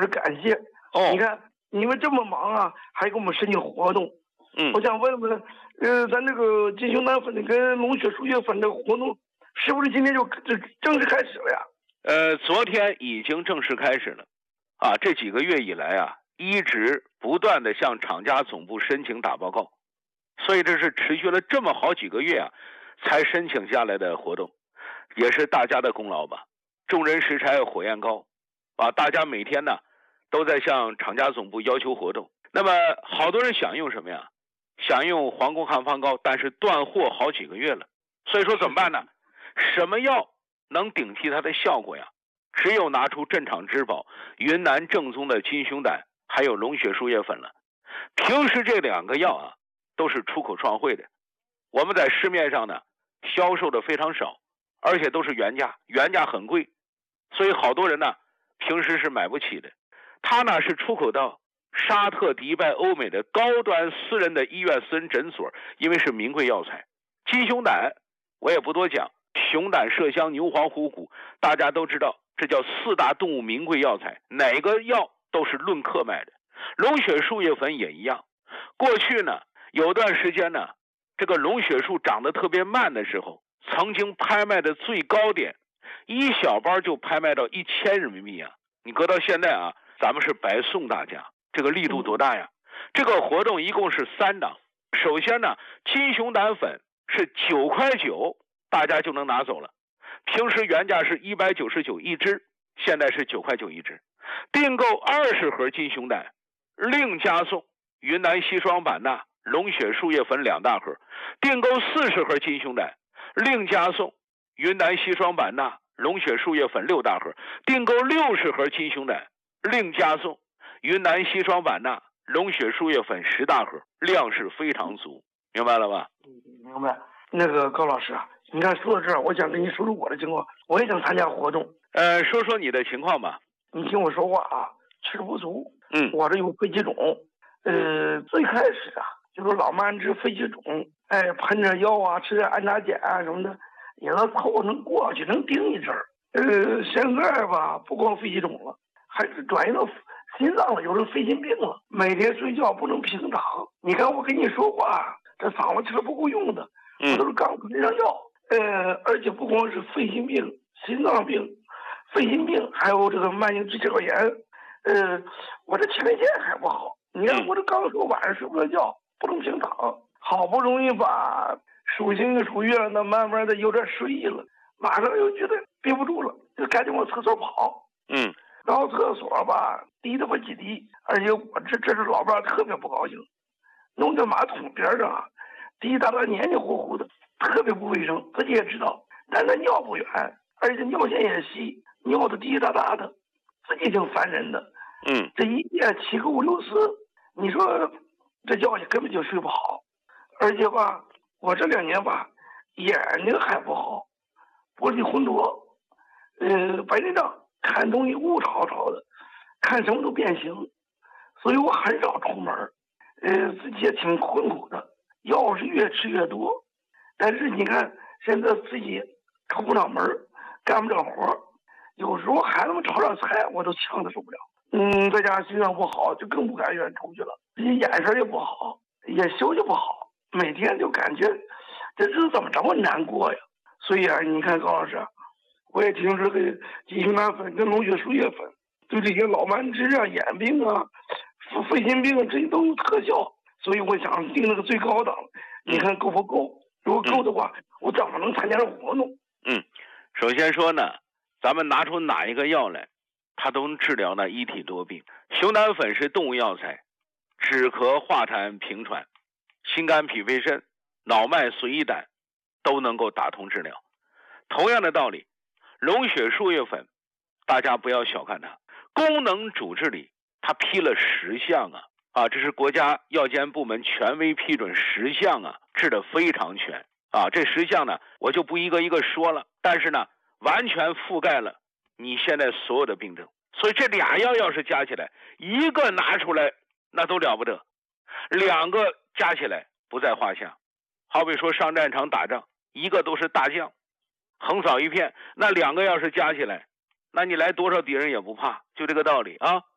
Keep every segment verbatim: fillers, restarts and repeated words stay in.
是感谢。 哦， 你看你们这么忙啊，还给我们申请活动。 嗯， 我想问问，呃，咱这个金熊胆粉跟龙血输液粉的活动，是不是今天就就正式开始了呀？ 呃，昨天已经正式开始了，啊，这几个月以来啊，一直不断的向厂家总部申请打报告，所以这是持续了这么好几个月啊，才申请下来的活动，也是大家的功劳吧。众人拾柴火焰高，啊，大家每天呢都在向厂家总部要求活动。那么好多人想用什么呀？想用黄宫汉方膏，但是断货好几个月了，所以说怎么办呢？什么药能顶替它的效果呀？只有拿出镇厂之宝云南正宗的金熊胆还有龙血输液粉了。平时这两个药啊都是出口创汇的，我们在市面上呢销售的非常少，而且都是原价，原价很贵，所以好多人呢平时是买不起的。它呢是出口到沙特、迪拜、欧美的高端私人的医院、私人诊所，因为是名贵药材。金熊胆我也不多讲，熊胆、麝香、牛黄、虎骨，大家都知道，这叫四大动物名贵药材，哪个药都是论克卖的。龙血输液粉也一样。过去呢，有段时间呢，这个龙血树长得特别慢的时候，曾经拍卖的最高点，一小包就拍卖到一千人民币啊！你搁到现在啊，咱们是白送大家，这个力度多大呀？这个活动一共是三档。首先呢，金熊胆粉是九块九，大家就能拿走了。平时原价是一百九十九一支，现在是九块九一支。订购二十盒金熊胆，另加送云南硒霜版纳、龙血输液粉两大盒。订购四十盒金熊胆，另加送云南硒霜版纳、龙血输液粉六大盒。订购六十盒金熊胆，另加送云南硒霜版纳、龙血输液粉十大盒，量是非常足，明白了吧？ 明白。那个高老师啊，你看说到这儿，我想跟你说说我的情况，我也想参加活动。 呃，说说你的情况吧。 你听我说话啊，吃不足。 嗯， 我这有肺气肿。呃，最开始啊，就是老慢支肺气肿，哎，喷着药啊，吃点安达碱啊什么的，也能凑能过去，能顶一阵儿。呃，现在吧，不光肺气肿了，还是转移到心脏了，有人肺心病了，每天睡觉不能平躺。你看我跟你说话，这嗓子其实不够用的，我都是刚吃上药。呃，而且不光是肺心病、心脏病、肺心病，还有这个慢性支气管炎。呃，我这前列腺还不好。你看我这刚说晚上睡不着觉，不能平躺，好不容易把数星数月的慢慢的有点睡意了，马上又觉得憋不住了，就赶紧往厕所跑。 嗯， 到厕所吧，滴他妈几滴，而且我这这是老伴特别不高兴，弄在马桶边上啊，滴答答黏黏糊糊的，特别不卫生，自己也知道，但他尿不远，而且尿线也细，尿的滴答答的，自己挺烦人的。 嗯， 这一夜七个五六次，你说这觉也根本就睡不好，而且吧，我这两年吧，眼睛还不好，玻璃浑浊，呃，白内障，看东西雾潮潮的，看什么都变形，所以我很少出门，呃，自己也挺困苦的，药是越吃越多，但是你看现在自己出不了门，干不了活，有时候孩子们炒点菜，我都呛得受不了。嗯，在家心脏不好，就更不敢愿出去了。自己眼神也不好，也休息不好，每天就感觉这日子怎么这么难过呀？所以啊，你看高老师，我也听说这个金熊胆粉跟龙血输液粉对这些老慢支啊、眼病啊、肺心病这些都有特效，所以我想定那个最高档，你看够不够？如果够的话，嗯、我怎么能参加这活动？ 嗯，首先说呢，咱们拿出哪一个药来，它都能治疗呢一体多病。熊胆粉是动物药材，止咳化痰平喘，心肝脾肺肾、脑脉髓胰胆都能够打通治疗。同样的道理，龙血输液粉，大家不要小看它，功能主治里它批了十项啊啊，这是国家药监部门权威批准十项啊，治得非常全啊。这十项呢，我就不一个一个说了，但是呢，完全覆盖了你现在所有的病症。所以这俩药要是加起来，一个拿出来那都了不得，两个加起来不在话下。好比说上战场打仗，一个都是大将，横扫一片，那两个要是加起来，那你来多少敌人也不怕，就这个道理啊。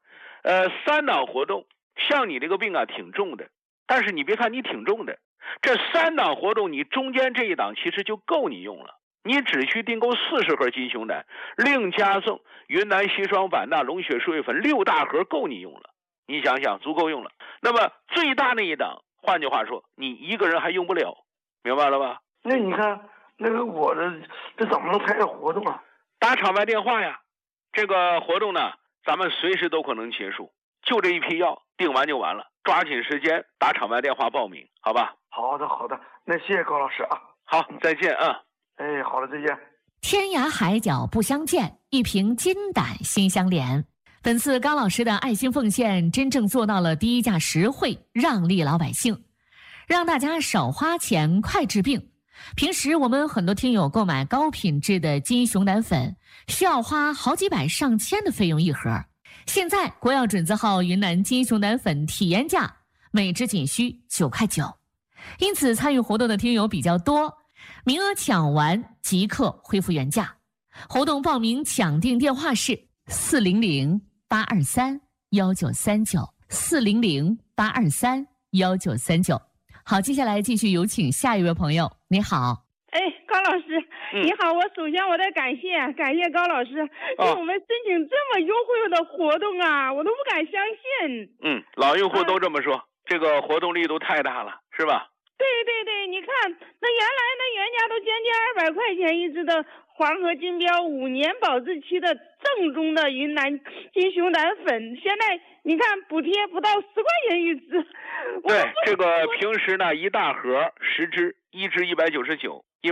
呃，三档活动，像你这个病啊挺重的，但是你别看你挺重的，这三档活动你中间这一档其实就够你用了，你只需订购四十盒金熊胆，另加送云南硒霜版纳龙血输液粉六大盒够你用了，你想想足够用了。那么最大那一档，换句话说，你一个人还用不了，明白了吧？ 那你看那个我这这怎么能参加活动啊？ 打场外电话呀，这个活动呢，咱们随时都可能结束，就这一批药订完就完了，抓紧时间打场外电话报名，好吧？ 好的好的，那谢谢高老师啊。 好，再见啊。 哎，好了，再见。 天涯海角不相见，一瓶金胆心相连。本次高老师的爱心奉献，真正做到了低价实惠，让利老百姓，让大家少花钱，快治病。平时我们很多听友购买高品质的金熊胆粉，需要花好几百上千的费用一盒。现在国药准字号云南金熊胆粉体验价每支仅需九块九，因此参与活动的听友比较多，名额抢完即刻恢复原价。活动报名抢订电话是四零零八二三幺九三九四零零八二三幺九三九。好，接下来继续有请下一位朋友。你好。 哎，高老师， 嗯、 你好！我首先我得感谢感谢高老师给我们申请这么优惠的活动啊，我都不敢相信。 嗯，老用户都这么说，嗯、这个活动力度太大了，是吧？ 对对对，你看，那原来那原价都将近二百块钱一支的黄河金标五年保质期的正宗的云南金熊胆粉，现在你看补贴不到十块钱一支。 对，这个平时呢一大盒十支，一支一百九十九，